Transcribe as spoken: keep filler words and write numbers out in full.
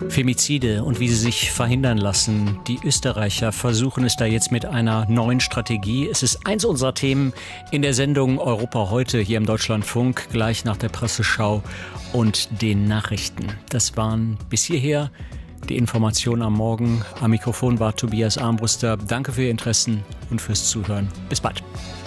Femizide und wie sie sich verhindern lassen. Die Österreicher versuchen es da jetzt mit einer neuen Strategie. Es ist eins unserer Themen in der Sendung Europa heute hier im Deutschlandfunk, gleich nach der Presseschau und den Nachrichten. Das waren bis hierher die Informationen am Morgen. Am Mikrofon war Tobias Armbruster. Danke für Ihr Interesse und fürs Zuhören. Bis bald.